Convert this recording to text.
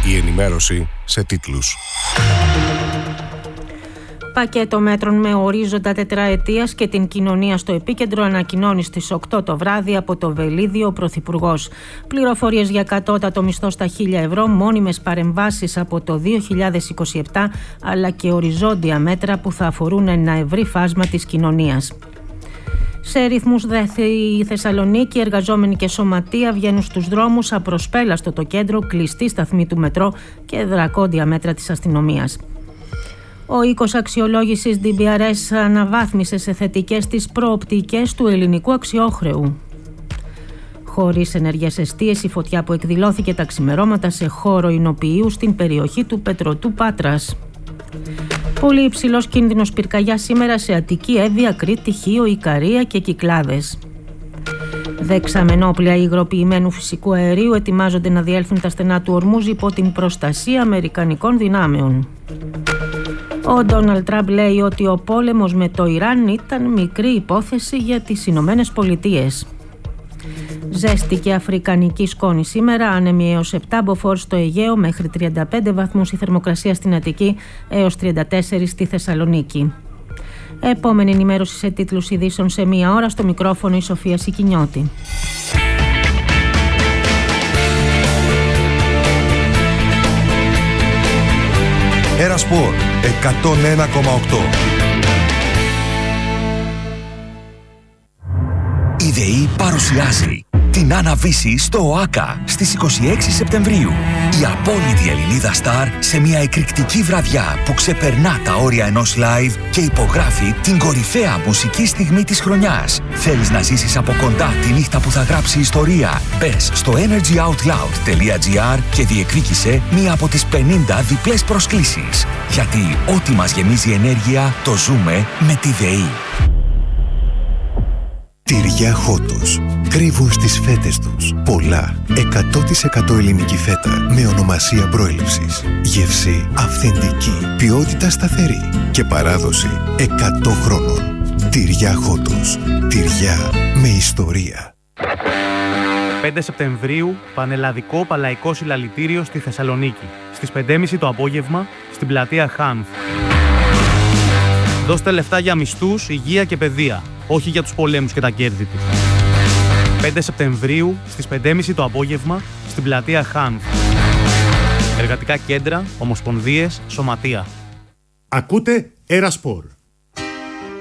Η ενημέρωση σε τίτλους. Πακέτο μέτρων με ορίζοντα τετραετίας και την κοινωνία στο επίκεντρο ανακοινώνει στις 8 το βράδυ από το Βελίδιο ο Πρωθυπουργός. Πληροφορίες για κατώτατο μισθό στα 1.000 ευρώ, μόνιμες παρεμβάσεις από το 2027, αλλά και οριζόντια μέτρα που θα αφορούν ένα ευρύ φάσμα της κοινωνίας. Σε ρυθμούς η Θεσσαλονίκη, εργαζόμενοι και σωματεία βγαίνουν στους δρόμους, απροσπέλαστο το κέντρο, κλειστή σταθμή του μετρό και δρακόντια μέτρα της αστυνομίας. Ο οίκος αξιολόγησης DBRS αναβάθμισε σε θετικές τις προοπτικές του ελληνικού αξιόχρεου. Χωρίς ενεργές εστίες, η φωτιά που εκδηλώθηκε τα ξημερώματα σε χώρο εινοποιείου στην περιοχή του Πετρωτού Πάτρας. Πολύ υψηλός κίνδυνος πυρκαγιά σήμερα σε Αττική, Εύβοια, Κρήτη, Χίο, Ικαρία και Κυκλάδες. Δεξαμενόπλια υγροποιημένου φυσικού αερίου ετοιμάζονται να διέλθουν τα στενά του Ορμούζ υπό την προστασία αμερικανικών δυνάμεων. Ο Ντόναλντ Τραμπ λέει ότι ο πόλεμος με το Ιράν ήταν μικρή υπόθεση για τις Ηνωμένες Πολιτείες. Ζέστη και αφρικανική σκόνη σήμερα, άνεμοι έως 7 μποφόρ στο Αιγαίο, μέχρι 35 βαθμούς η θερμοκρασία στην Αττική, έως 34 στη Θεσσαλονίκη. Επόμενη ενημέρωση σε τίτλους ειδήσεων σε μία ώρα, στο μικρόφωνο η Σοφία Σικινιώτη. Ένα Σπορ 101,8. Η ΔΕΗ παρουσιάζει την Άννα-Βύση στο ΟΑΚΑ στις 26 Σεπτεμβρίου. Η απόλυτη Ελληνίδα στάρ σε μια εκρηκτική βραδιά που ξεπερνά τα όρια ενός live και υπογράφει την κορυφαία μουσική στιγμή της χρονιάς. Θέλεις να ζήσεις από κοντά τη νύχτα που θα γράψει ιστορία? Μπες στο energyoutloud.gr και διεκδίκησε μία από τις 50 διπλές προσκλήσεις. Γιατί ό,τι μας γεμίζει ενέργεια το ζούμε με τη ΔΕΗ. Τυριά Χότος. Κρύβουν στις φέτες τους πολλά 100% ελληνική φέτα με ονομασία προέλευσης. Γεύση αυθεντική, ποιότητα σταθερή και παράδοση 100 χρόνων. Τυριά Χότος. Τυριά με ιστορία. 5 Σεπτεμβρίου, πανελλαδικό παλαϊκό συλλαλητήριο στη Θεσσαλονίκη. Στις 5.30 το απόγευμα, στην πλατεία Χάνθ. Δώστε λεφτά για μισθούς, υγεία και παιδεία, όχι για τους πολέμους και τα κέρδη του. 5 Σεπτεμβρίου, στις 5.30 το απόγευμα, στην πλατεία Χάνθ. Εργατικά κέντρα, ομοσπονδίες, σωματεία. Ακούτε Ένα Σπορ.